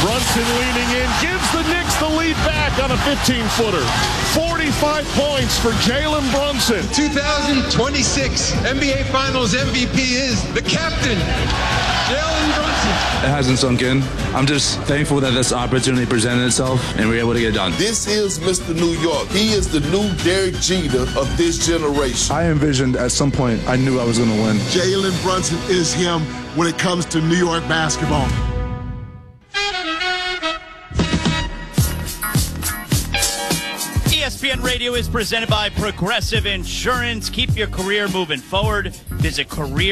Brunson leaning in, gives the Knicks the lead back on a 15-footer. 45 points for Jalen Brunson. 2026 NBA Finals MVP is the captain, Jalen Brunson. It hasn't sunk in. I'm just thankful that this opportunity presented itself and we were able to get it done. This is Mr. New York. He is the new Derek Jeter of this generation. I envisioned at some point I knew I was going to win. Jalen Brunson is him when it comes to New York basketball. ESPN Radio is presented by Progressive Insurance. Keep your career moving forward. Visit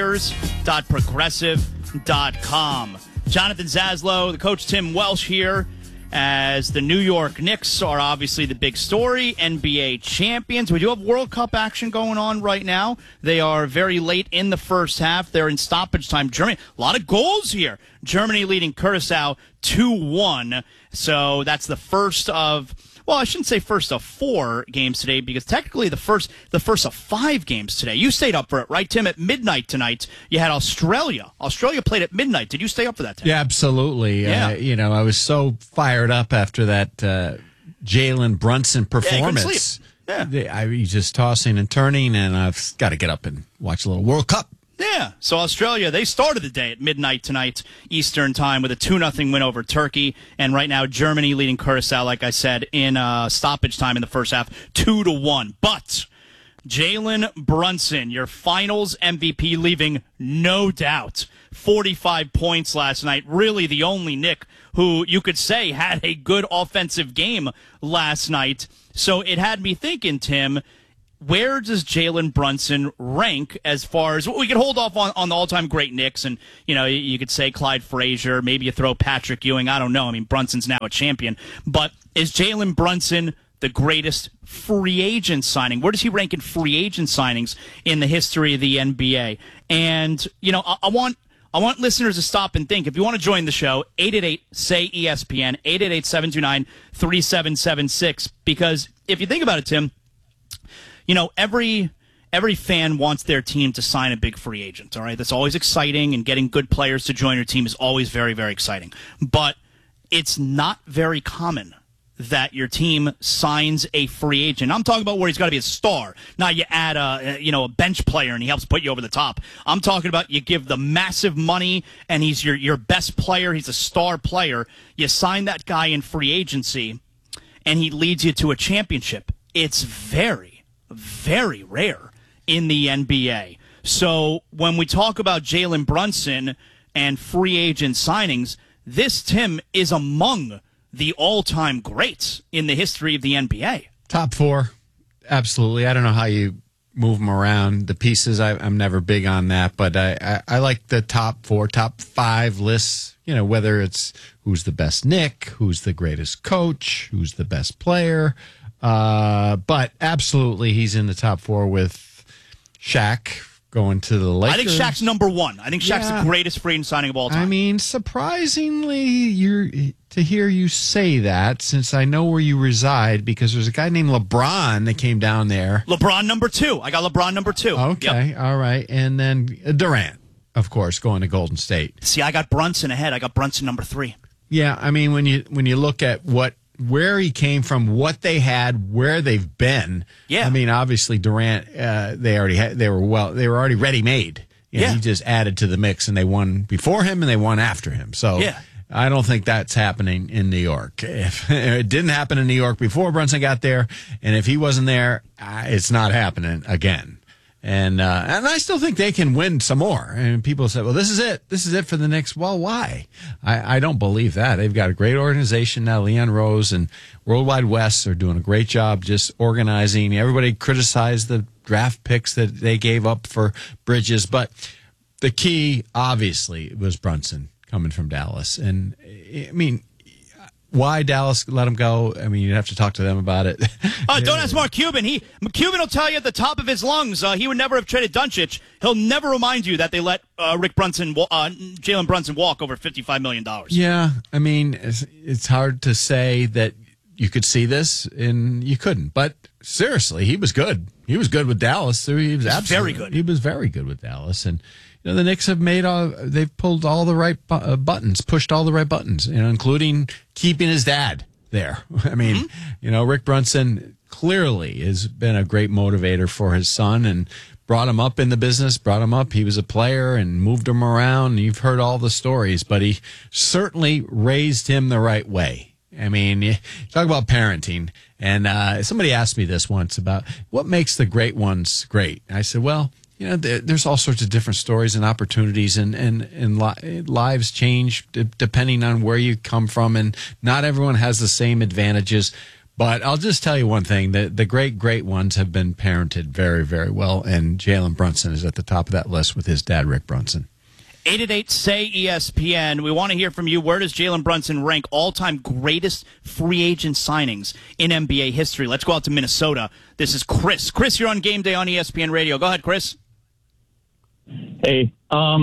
careers.progressive.com. Jonathan Zaslow, the coach Tim Welsh here, as the New York Knicks are obviously the big story, NBA champions. We do have World Cup action going on right now. They are very late in the first half. They're in stoppage time. Germany, a lot of goals here. Germany leading Curaçao 2-1. So that's the first of... Well, I shouldn't say first of 4 games today because technically the first of 5 games today. You stayed up for it, right, Tim? At midnight tonight, you had Australia. Australia played at midnight. Did you stay up for that, Tim? Yeah, absolutely. Yeah. I was so fired up after that Jalen Brunson performance. Yeah, you couldn't sleep. I was just tossing and turning, and I've got to get up and watch a little World Cup. Yeah, so Australia, they started the day at midnight tonight, Eastern time, with a 2-0 win over Turkey. And right now, Germany leading Curaçao, like I said, in stoppage time in the first half, 2-1. But Jalen Brunson, your finals MVP, leaving no doubt. 45 points last night. Really the only Knick who you could say had a good offensive game last night. So it had me thinking, Tim, where does Jalen Brunson rank as far as we could hold off on the all-time great Knicks, and you could say Clyde Frazier, maybe you throw Patrick Ewing. I don't know. I mean, Brunson's now a champion, but is Jalen Brunson the greatest free agent signing? Where does he rank in free agent signings in the history of the NBA? And I want listeners to stop and think. If you want to join the show, 888-SAY-ESPN, 888-729-3776. Because if you think about it, Tim, every fan wants their team to sign a big free agent, all right? That's always exciting, and getting good players to join your team is always very, very exciting. But it's not very common that your team signs a free agent. I'm talking about where he's got to be a star. Not you add a bench player and he helps put you over the top. I'm talking about you give the massive money and he's your best player. He's a star player. You sign that guy in free agency and he leads you to a championship. It's very, very rare in the NBA. So when we talk about Jalen Brunson and free agent signings, this, Tim, is among the all-time greats in the history of the NBA. Top 4, absolutely. I don't know how you move them around. The pieces, I'm never big on that, but I like the top 4, top 5 lists, whether it's who's the best Knick, who's the greatest coach, who's the best player. But absolutely, he's in the top 4 with Shaq going to the Lakers. I think Shaq's number 1. I think Shaq's the greatest free agent signing of all time. I mean, surprisingly, to hear you say that, since I know where you reside, because there's a guy named LeBron that came down there. LeBron number 2. I got LeBron number 2. Okay, yep. All right. And then Durant, of course, going to Golden State. See, I got Brunson ahead. I got Brunson number 3. Yeah, I mean, when you look at where he came from, what they had, where they've been. Yeah. I mean, obviously Durant, they were already ready-made. Yeah. He just added to the mix, and they won before him and they won after him. So yeah. I don't think that's happening in New York. If it didn't happen in New York before Brunson got there, and if he wasn't there, it's not happening again. And I still think they can win some more. And people say, well, this is it. This is it for the Knicks. Well, why? I don't believe that. They've got a great organization now. Leon Rose and Worldwide West are doing a great job just organizing. Everybody criticized the draft picks that they gave up for Bridges. But the key, obviously, was Brunson coming from Dallas. And, I mean, why Dallas let him go? I mean, you'd have to talk to them about it. Don't ask Mark Cuban. Cuban will tell you at the top of his lungs he would never have traded Doncic. He'll never remind you that they let Jalen Brunson walk over $55 million. Yeah, I mean, it's hard to say that you could see this and you couldn't. But seriously, he was good. He was good with Dallas. He was absolutely very good. He was very good with Dallas, and the Knicks have they've pulled all the right buttons, pushed all the right buttons, including keeping his dad there. I mean, Rick Brunson clearly has been a great motivator for his son and brought him up in the business, he was a player and moved him around. You've heard all the stories, but he certainly raised him the right way. I mean, you talk about parenting, and somebody asked me this once about what makes the great ones great. I said, well, there's all sorts of different stories and opportunities, and lives change depending on where you come from, and not everyone has the same advantages. But I'll just tell you one thing, the great ones have been parented very, very well, and Jalen Brunson is at the top of that list with his dad, Rick Brunson. 888-SAY-ESPN. We want to hear from you. Where does Jalen Brunson rank all-time greatest free agent signings in NBA history? Let's go out to Minnesota. This is Chris. Chris, you're on Game Day on ESPN Radio. Go ahead, Chris. Hey,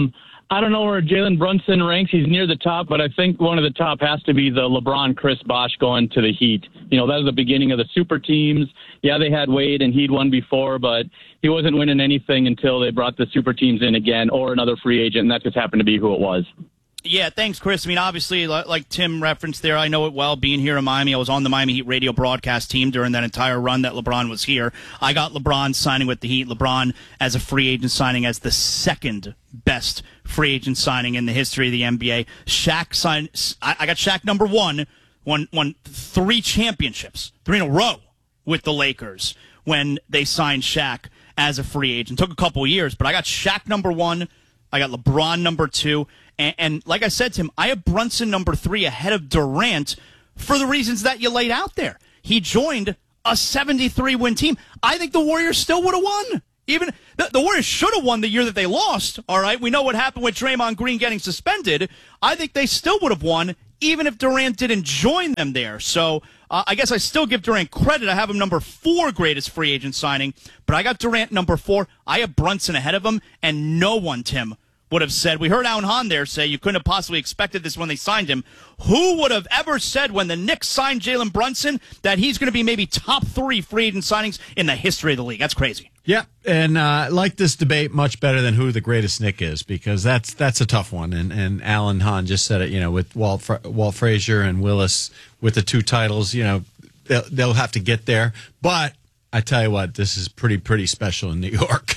I don't know where Jalen Brunson ranks. He's near the top, but I think one of the top has to be the LeBron Chris Bosh going to the Heat. That was the beginning of the super teams. Yeah, they had Wade and he'd won before, but he wasn't winning anything until they brought the super teams in again or another free agent, and that just happened to be who it was. Yeah, thanks, Chris. I mean, obviously, like Tim referenced there, I know it well, being here in Miami. I was on the Miami Heat radio broadcast team during that entire run that LeBron was here. I got LeBron signing with the Heat. LeBron as a free agent signing as the second best free agent signing in the history of the NBA. Shaq signed. I got Shaq number one, won 3 championships, 3 in a row with the Lakers when they signed Shaq as a free agent. Took a couple of years, but I got Shaq number 1. I got LeBron number 2. And like I said to him, I have Brunson number 3 ahead of Durant for the reasons that you laid out there. He joined a 73-win team. I think the Warriors still would have won. Even the Warriors should have won the year that they lost. All right, we know what happened with Draymond Green getting suspended. I think they still would have won, even if Durant didn't join them there. So I guess I still give Durant credit. I have him number 4 greatest free agent signing, but I got Durant number 4. I have Brunson ahead of him, and no one, Tim, would have said, we heard Alan Hahn there say you couldn't have possibly expected this when they signed him. Who would have ever said when the Knicks signed Jalen Brunson that he's going to be maybe top 3 free agent signings in the history of the league? That's crazy. Yeah, and I like this debate much better than who the greatest Knick is, because that's a tough one. And Alan Hahn just said it, with Walt Frazier and Willis with the 2 titles, they'll have to get there. But I tell you what, this is pretty special in New York.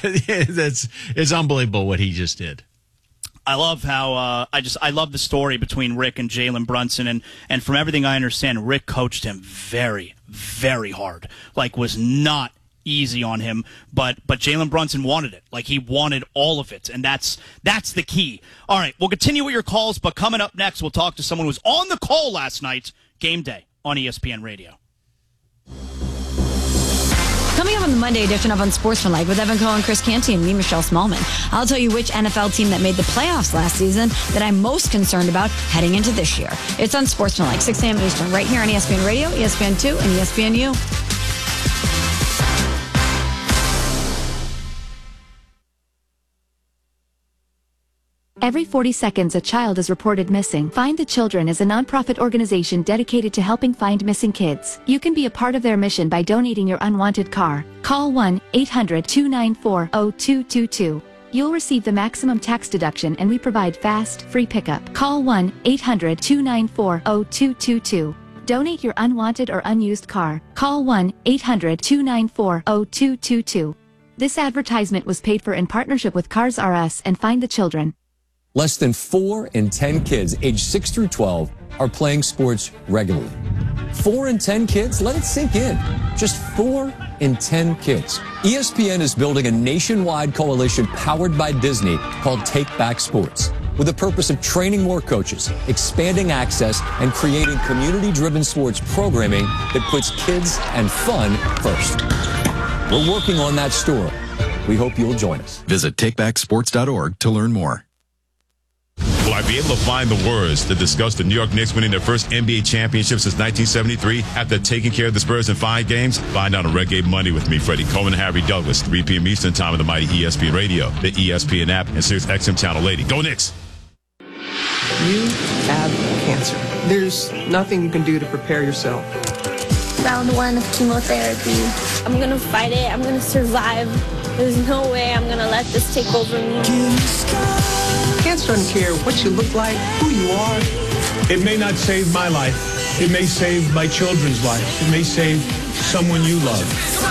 It's unbelievable what he just did. I love how I love the story between Rick and Jalen Brunson, and from everything I understand, Rick coached him very, very hard. Was not easy on him, but Jalen Brunson wanted it. He wanted all of it, and that's the key. All right, we'll continue with your calls, but coming up next, we'll talk to someone who was on the call last night, Game Day on ESPN Radio. Coming up on the Monday edition of Unsportsmanlike with Evan Cohen, Chris Canty, and me, Michelle Smallman. I'll tell you which NFL team that made the playoffs last season that I'm most concerned about heading into this year. It's Unsportsmanlike, 6 a.m. Eastern, right here on ESPN Radio, ESPN2, and ESPNU. Every 40 seconds, a child is reported missing. Find the Children is a nonprofit organization dedicated to helping find missing kids. You can be a part of their mission by donating your unwanted car. Call 1-800-294-0222. You'll receive the maximum tax deduction, and we provide fast, free pickup. Call 1-800-294-0222. Donate your unwanted or unused car. Call 1-800-294-0222. This advertisement was paid for in partnership with Cars R Us and Find the Children. Less than 4 in 10 kids aged 6 through 12 are playing sports regularly. 4 in 10 kids? Let it sink in. Just 4 in 10 kids. ESPN is building a nationwide coalition powered by Disney called Take Back Sports, with the purpose of training more coaches, expanding access, and creating community-driven sports programming that puts kids and fun first. We're working on that story. We hope you'll join us. Visit takebacksports.org to learn more. Will I be able to find the words to discuss the New York Knicks winning their first NBA championship since 1973 after taking care of the Spurs in 5 games? Find out on Red Gate Monday with me, Freddie Coleman and Harry Douglas, 3 p.m. Eastern time on the mighty ESPN Radio, the ESPN app, and Sirius XM Channel 80. Go Knicks! You have cancer. There's nothing you can do to prepare yourself. Round 1 of chemotherapy. I'm going to fight it. I'm going to survive. There's no way I'm going to let this take over me. Cancer doesn't care what you look like, who you are. It may not save my life. It may save my children's life. It may save someone you love.